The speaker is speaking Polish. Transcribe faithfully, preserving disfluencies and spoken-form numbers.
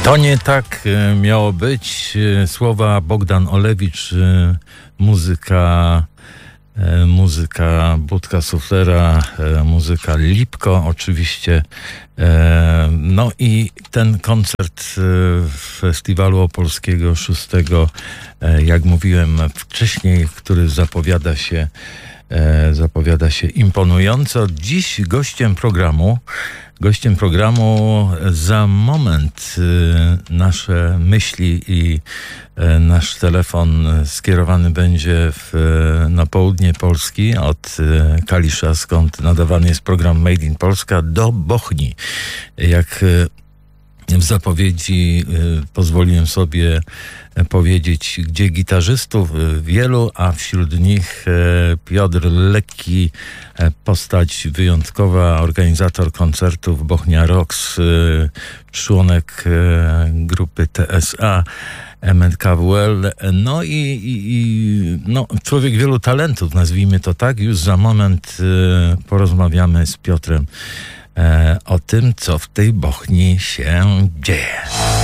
To nie tak miało być. Słowa Bogdan Olewicz, muzyka, muzyka Budka Suflera, muzyka Lipko oczywiście. No i ten koncert Festiwalu Opolskiego szóstego, jak mówiłem wcześniej, który zapowiada się zapowiada się imponująco. Dziś gościem programu Gościem programu za moment nasze myśli i nasz telefon skierowany będzie w, na południe Polski od Kalisza, skąd nadawany jest program Made in Polska, do Bochni. Jak w zapowiedzi pozwoliłem sobie powiedzieć, gdzie gitarzystów wielu, a wśród nich Piotr Lekki, postać wyjątkowa, organizator koncertów Bochnia Rocks, członek grupy T S A, M N K W L, no i, i, i no, człowiek wielu talentów, nazwijmy to tak. Już za moment porozmawiamy z Piotrem o tym, co w tej Bochni się dzieje.